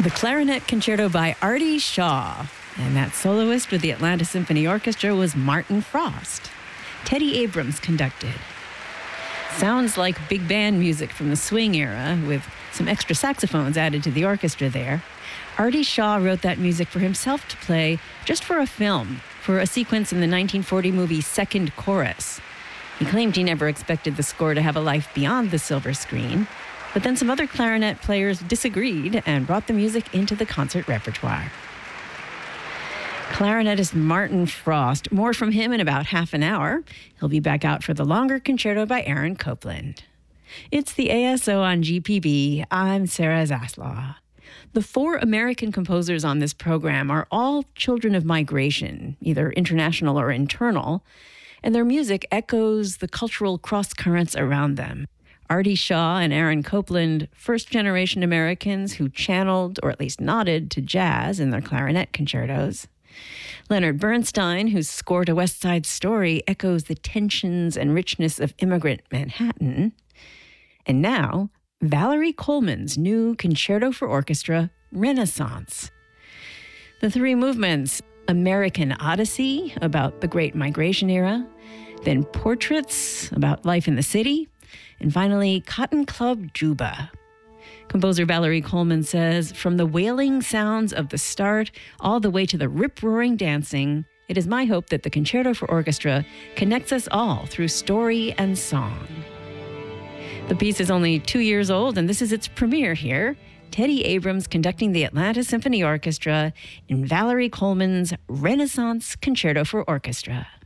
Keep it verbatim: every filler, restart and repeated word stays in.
The Clarinet Concerto by Artie Shaw. And that soloist with the Atlanta Symphony Orchestra was Martin Frost. Teddy Abrams conducted. Sounds like big band music from the swing era, with some extra saxophones added to the orchestra there. Artie Shaw wrote that music for himself to play just for a film, for a sequence in the nineteen forty movie Second Chorus. He claimed he never expected the score to have a life beyond the silver screen, but then some other clarinet players disagreed and brought the music into the concert repertoire. Clarinetist Martin Frost. More from him in about half an hour. He'll be back out for the longer concerto by Aaron Copland. It's the A S O on G P B. I'm Sarah Zaslaw. The four American composers on this program are all children of migration, either international or internal, and their music echoes the cultural cross-currents around them. Artie Shaw and Aaron Copland, first-generation Americans who channeled, or at least nodded, to jazz in their clarinet concertos. Leonard Bernstein, whose score to West Side Story echoes the tensions and richness of immigrant Manhattan. And now, Valerie Coleman's new Concerto for Orchestra, Renaissance. The three movements: American Odyssey, about the Great Migration era, then Portraits, about life in the city, and finally, Cotton Club Juba. Composer Valerie Coleman says, from the wailing sounds of the start all the way to the rip-roaring dancing, it is my hope that the Concerto for Orchestra connects us all through story and song. The piece is only two years old, and this is its premiere here. Teddy Abrams conducting the Atlanta Symphony Orchestra in Valerie Coleman's Renaissance Concerto for Orchestra.